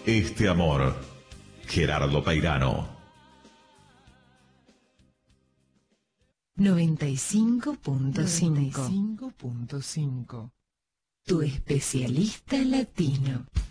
este amor. Gerardo Peirano. 95.5. Tu especialista latino.